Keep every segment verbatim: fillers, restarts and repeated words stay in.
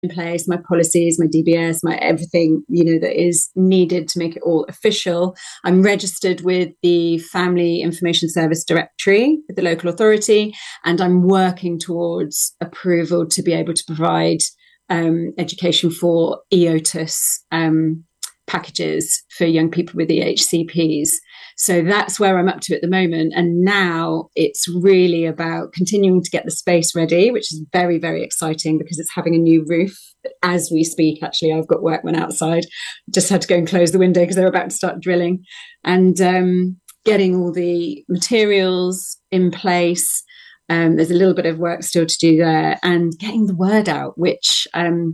in place, my policies, my D B S, my everything, you know, that is needed to make it all official. I'm registered with the Family Information Service Directory with the local authority, and I'm working towards approval to be able to provide um, education for E O T S um, packages for young people with E H C Ps. So that's where I'm up to at the moment. And now it's really about continuing to get the space ready, which is very, very exciting because it's having a new roof. As we speak, actually, I've got workmen outside. Just had to go and close the window because they're about to start drilling. And um, getting all the materials in place. Um, there's a little bit of work still to do there. And getting the word out, which... Um,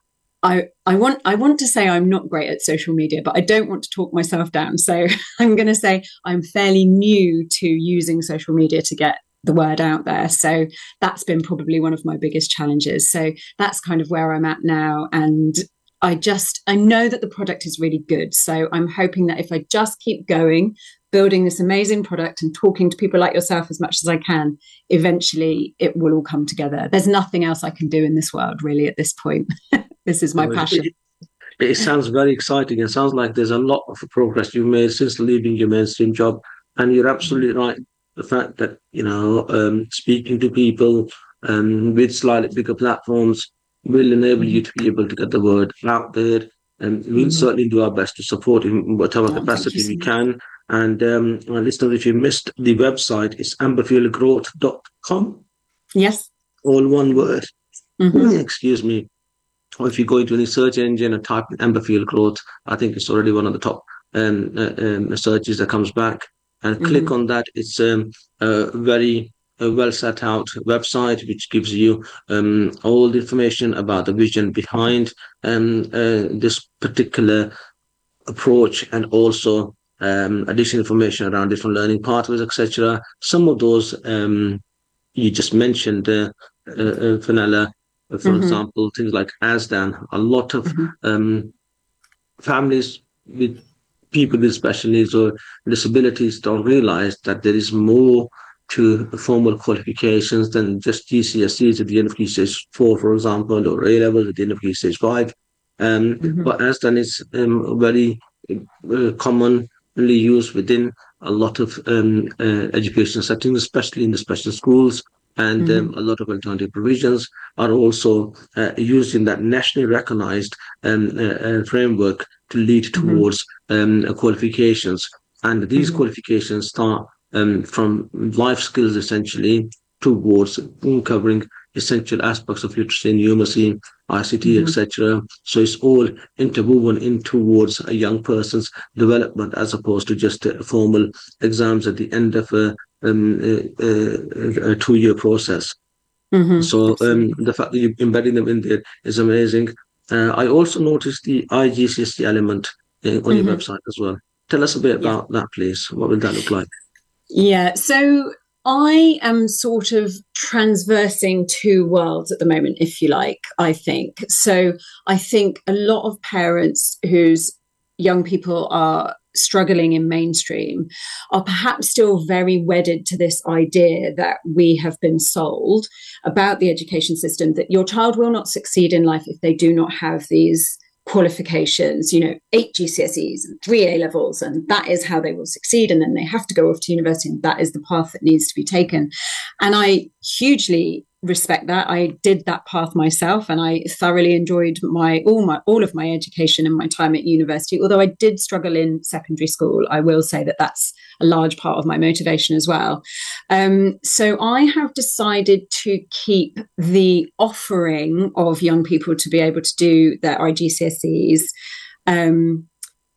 I, I want I want to say I'm not great at social media, but I don't want to talk myself down. So I'm going to say I'm fairly new to using social media to get the word out there. So that's been probably one of my biggest challenges. So that's kind of where I'm at now. And I just, I know that the product is really good. So I'm hoping that if I just keep going, building this amazing product and talking to people like yourself as much as I can, eventually it will all come together. There's nothing else I can do in this world really at this point. This is my passion. It, it sounds very exciting. It sounds like there's a lot of progress you've made since leaving your mainstream job. And you're absolutely right. The fact that, you know, um, speaking to people um, with slightly bigger platforms will enable you to be able to get the word out there. And we'll Mm-hmm. certainly do our best to support in whatever Oh, thank you capacity so we much. can. And um, listeners, if you missed the website, it's amberfield growth dot com, Yes. all one word. Mm-hmm. Excuse me. Or if you go into any search engine and type in Amberfield Growth, I think it's already one of the top um, uh, um, searches that comes back. And click Mm-hmm. on that. It's um, a very uh, well set out website which gives you um, all the information about the vision behind um, uh, this particular approach, and also um, additional information around different learning pathways, et cetera. Some of those um, you just mentioned, uh, uh, uh, Fenella, uh, for Mm-hmm. example, things like ASDAN. A lot of Mm-hmm. um, families with people with special needs or disabilities don't realize that there is more to formal qualifications than just G C S Es at the end of Key Stage four, for example, or A levels at the end of Key Stage five. Um, Mm-hmm. but ASDAN is um, very uh, commonly used within a lot of um, uh, education settings, especially in the special schools. And um, Mm-hmm. a lot of alternative provisions are also uh, used in that nationally recognized um, uh, uh, framework to lead Mm-hmm. towards um, qualifications. And these Mm-hmm. qualifications start um, from life skills essentially towards covering essential aspects of literacy and numeracy, I C T, Mm-hmm. et cetera. So it's all interwoven in towards a young person's development as opposed to just uh, formal exams at the end of a, um, a, a, a two-year process. Mm-hmm. So um, Absolutely. the fact that you're embedding them in there is amazing. Uh, I also noticed the I G C S E element uh, on your Mm-hmm. website as well. Tell us a bit Yeah. about that, please. What will that look like? Yeah. So I am sort of transversing two worlds at the moment, if you like, I think. So I think a lot of parents whose young people are struggling in mainstream are perhaps still very wedded to this idea that we have been sold about the education system, that your child will not succeed in life if they do not have these qualifications, you know, eight G C S Es and three A levels, and that is how they will succeed. And then they have to go off to university, and that is the path that needs to be taken. And I hugely respect that. I did that path myself, and I thoroughly enjoyed my all my all of my education and my time at university. Although I did struggle in secondary school, I will say that that's a large part of my motivation as well. Um, so I have decided to keep the offering of young people to be able to do their I G C S Es um,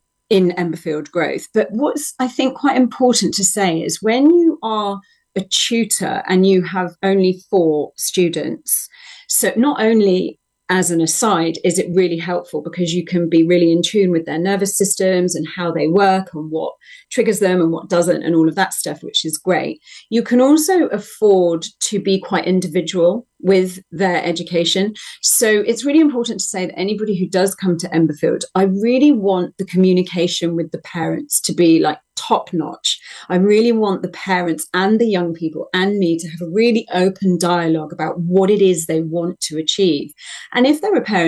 in Emberfield Growth. But what's, I think, quite important to say is when you are a tutor and you have only four students, so not only as an aside is it really helpful because you can be really in tune with their nervous systems and how they work and what triggers them and what doesn't and all of that stuff, which is great. You can also afford to be quite individual with their education. So it's really important to say that anybody who does come to Emberfield, I really want the communication with the parents to be like top notch. I really want the parents and the young people and me to have a really open dialogue about what it is they want to achieve. And if there are parents